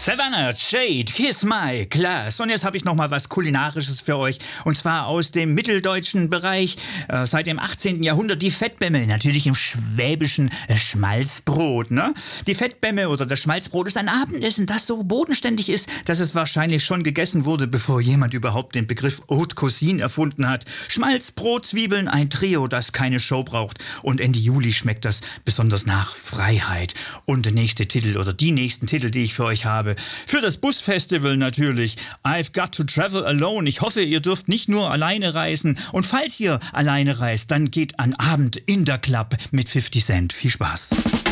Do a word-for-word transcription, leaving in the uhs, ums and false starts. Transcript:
Savannah, Jade, Kiss My Class. Und jetzt habe ich noch mal was Kulinarisches für euch. Und zwar aus dem mitteldeutschen Bereich. Äh, seit dem achtzehnten Jahrhundert die Fettbämme. Natürlich im schwäbischen äh, Schmalzbrot. Ne? Die Fettbämme oder das Schmalzbrot ist ein Abendessen, das so bodenständig ist, dass es wahrscheinlich schon gegessen wurde, bevor jemand überhaupt den Begriff Haute Cuisine erfunden hat. Schmalzbrot, Zwiebeln, ein Trio, das keine Show braucht. Und Ende Juli schmeckt das besonders nach Freiheit. Und der nächste Titel oder die nächsten Titel, die ich für euch habe. Für das Busfestival natürlich. I've Got to Travel Alone. Ich hoffe, ihr dürft nicht nur alleine reisen. Und falls ihr alleine reist, dann geht an Abend in der Club mit fifty Cent. Viel Spaß.